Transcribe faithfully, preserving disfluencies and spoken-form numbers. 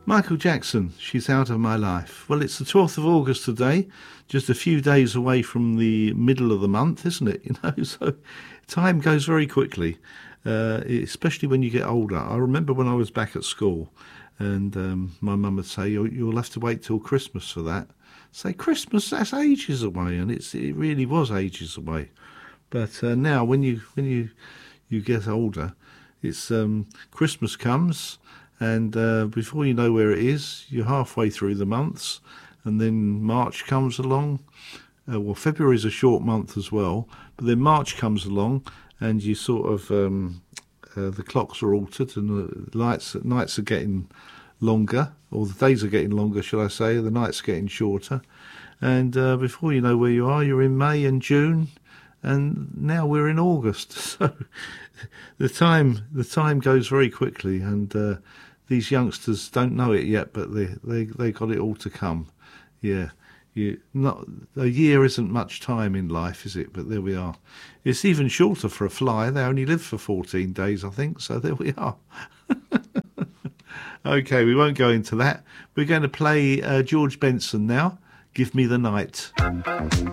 Michael Jackson, She's Out of My Life. Well, it's the twelfth of August today, just a few days away from the middle of the month, isn't it? You know, so time goes very quickly, uh, especially when you get older. I remember when I was back at school and um, my mum would say, you'll, you'll have to wait till Christmas for that. Say, Christmas, that's ages away, and it's it really was ages away. But uh, now, when you when you you get older, it's um, Christmas comes. And uh, before you know where it is, you're halfway through the months, and then March comes along. Uh, well, February's a short month as well, but then March comes along, and you sort of um, uh, the clocks are altered, and the lights nights are getting longer, or the days are getting longer, shall I say? The nights are getting shorter, and uh, before you know where you are, you're in May and June, and now we're in August. So the time the time goes very quickly, and uh, these youngsters don't know it yet, but they they they got it all to come. Yeah, you not a year isn't much time in life, is it? But there we are. It's even shorter for a fly. They only live for fourteen days, I think. So there we are. Okay, we won't go into that. We're going to play uh, George Benson now. Give Me the Night.